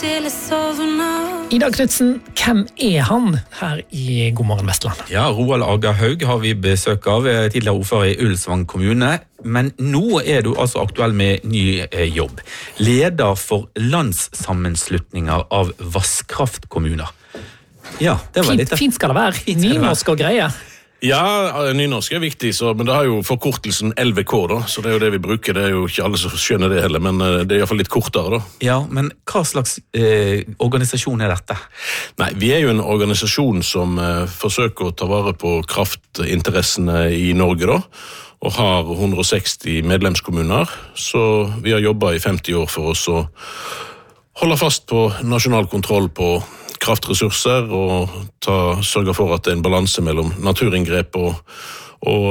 til jeg sovner. Ida Knudsen, hvem han her i God morgen Vestland? Ja, Roald Agerhaug har vi besøk av, tidligere ordfører i Ullensvang kommune. Men nå du altså aktuell med ny jobb. Leder for landssammenslutninger av vasskraftkommuner. Ja, det var litt... Fint skal det være. Nynorsk og greie. Ja, nynorsk viktig, men det har jo forkortelsen LVK da, så det jo det vi bruker. Det jo ikke alle som skjønner det heller, men det I hvert fall litt kortere da. Ja, men hva slags organisasjon dette? Nei, vi jo en organisasjon som forsøker å ta vare på kraftinteressene I Norge da, og har 160 medlemskommuner, så vi har jobbet I 50 år for oss å holde fast på nasjonal kontroll på kraftressurser og sørge for at det en balanse mellom naturinngrep og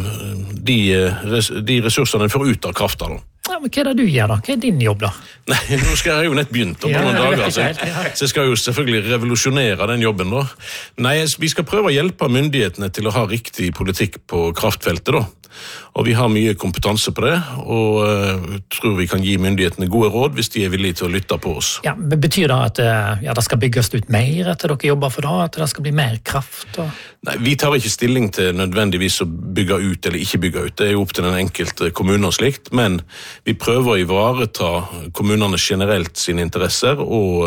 de ressursene en får ut av krafta da. Ja, men hva det du gjør da? Hva din jobb da? Nei, nå skal jeg jo nett begynt om noen dager, så jeg skal jo selvfølgelig revolusjonere den jobben da. Nei, vi skal prøve å hjelpe myndighetene til å ha riktig politikk på kraftfeltet da. Og vi har mye kompetanse på det, og tror vi kan gi myndighetene gode råd hvis de villige til å lytte på oss. Ja, betyr det at det skal bygges ut mer etter dere jobber for det, at det skal bli mer kraft? Nei, vi tar ikke stilling til nødvendigvis å bygge ut eller ikke bygge ut. Det jo opp til den enkelte kommunen og slikt, men vi prøver å ivareta kommunene generelt sine interesser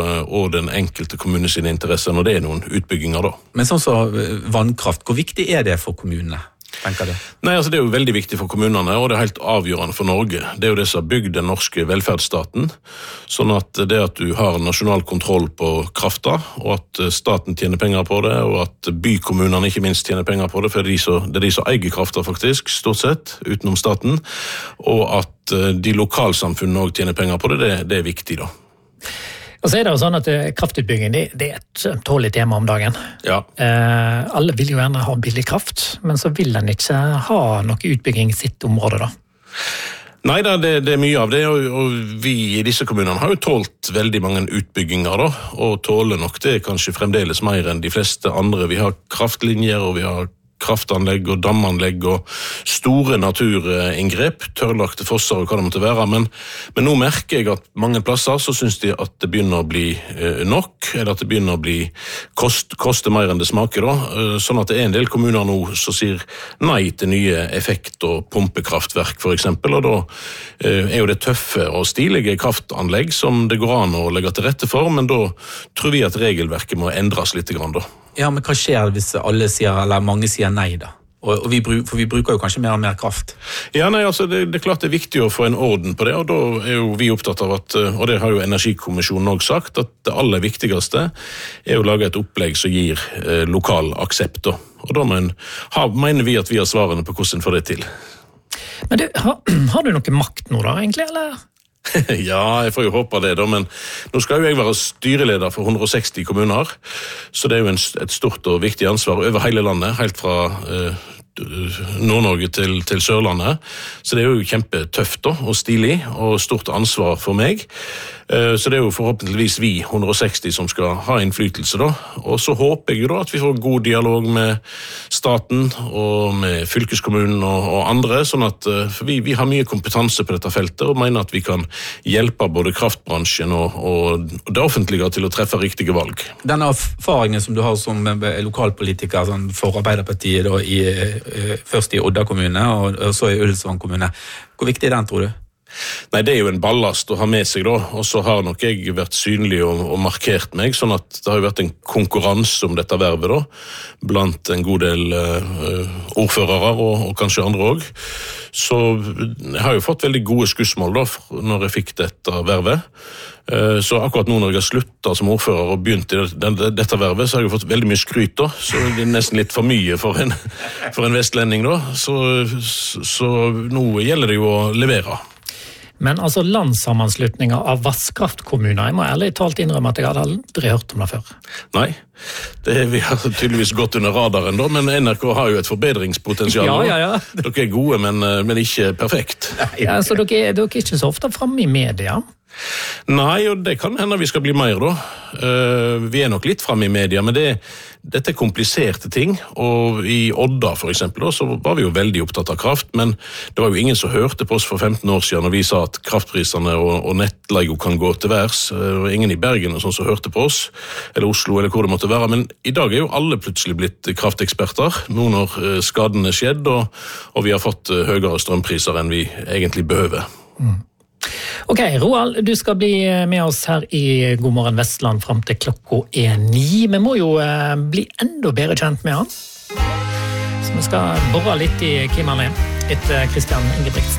og den enkelte kommune sine interesser når det noen utbygginger da. Men sånn så vannkraft, hvor viktig det for kommunene? Nei, altså det jo veldig viktig for kommunene, og det helt avgjørende for Norge. Det jo det som har bygd den norske velferdsstaten, sånn at det at du har nasjonal kontroll på krafta, og at staten tjener penger på det, og at bykommunene ikke minst tjener penger på det, for det de som eier krafta faktisk, stort sett, utenom staten, og at de lokalsamfunnene også tjener penger på det, det viktig da. Og så det jo sånn at kraftutbygging, det et tålig tema om dagen. Ja. Alle vil jo gjerne ha billig kraft, men så vil den ikke ha noe utbygging I sitt område da. Nei da, det mye av det, og vi I disse kommunene har jo tålt veldig mange utbygginger da, og tåler nok det kanskje fremdeles mer enn de fleste andre. Vi har kraftlinjer, og vi har kraftanlegg og dammanlegg og store naturinngrep, tørrlagte fosser og hva det måtte være, men nå merker jeg at mange plasser så synes de at det begynner å bli nok, eller at det begynner å bli koste mer enn det smaker da, sånn at det en del kommuner nå som sier nei til nye effekt- og pumpekraftverk for eksempel, og da jo det tøffe og stilige kraftanlegg som det går an å legge til rette for, men da tror vi at regelverket må endres litt grann da. Ja, men hva skjer hvis alle sier, eller mange sier nei da? For vi bruker jo kanskje mer og mer kraft. Ja, nei, altså det klart det viktig å få en orden på det, og da jo vi opptatt av at, og det har jo Energikommisjonen også sagt, at det aller viktigste å lage et opplegg som gir lokal aksept da. Og da mener vi at vi har svarene på hvordan får det til. Men har du noe makt nå da, egentlig, eller? Ja, jeg får jo håpe det da, men nå skal jo jeg være styreleder for 160 kommuner, så det jo et stort og viktig ansvar over hele landet, helt fra Nord-Norge til Sørlandet, så det jo kjempetøft da, og stilig, og stort ansvar for meg. Så det jo forhåpentligvis vi 160 som skal ha innflytelse da, og så håper jeg jo da at vi får god dialog med staten og med fylkeskommunen og andre, sånn at vi har mye kompetanse på dette feltet og mener at vi kan hjelpe både kraftbransjen og det offentlige til å treffe riktige valg. Den erfaringen som du har som lokalpolitiker sånn for Arbeiderpartiet da, først I Odda kommune og så I Ullensvang kommune, hvor viktig den tror du? Nei, det jo en ballast å ha med seg da, og så har nok jeg vært synlig og markert meg, sånn at det har jo vært en konkurranse om dette vervet da, blant en god del ordførere og kanskje andre også. Så jeg har jo fått veldig gode skussmål da, når jeg fikk dette vervet. Så akkurat nå når jeg har sluttet som ordfører og begynt I dette vervet, så har jeg fått veldig mye skryt da, så det nesten litt for mye for en vestlending da, så nå gjelder det jo å levere. Men altså landssammenslutninger av vasskraftkommuner, jeg må ærlig talt innrømme at jeg hadde aldri hørt om det før. Nei, vi har tydeligvis gått under radaren da, men NRK har jo et forbedringspotensial. Ja. Dere gode, men ikke perfekt. Ja, så dere ikke så ofte fremme I media? Nei, og det kan hende vi skal bli mer da. Vi nok litt fremme i media, men dette kompliserte ting, og i Odda for eksempel, så var vi jo veldig opptatt av kraft, men det var jo ingen som hørte på oss for 15 år siden når vi sa at kraftprisene og nettleie kan gå til værs. Det var ingen i Bergen og sånn som hørte på oss, eller Oslo, eller hvor det måtte være, men i dag jo alle plutselig blitt krafteksperter, nå når skaden skjedd, og vi har fått høyere strømpriser enn vi egentlig behøver. Ok, Roald, du skal bli med oss her i God morgen Vestland frem til klokka 9. Vi må jo bli enda bedre kjent med han. Så vi skal borre litt i Kim Arne etter Christian Ingebrigtsen.